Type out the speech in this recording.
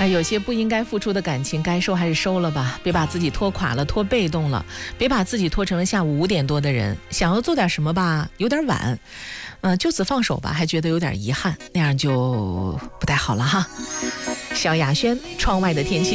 有些不应该付出的感情，该收还是收了吧，别把自己拖垮了，拖被动了，别把自己拖成了下午5点多的人。想要做点什么吧，有点晚，就此放手吧，还觉得有点遗憾，那样就不太好了哈。萧亚轩，窗外的天气。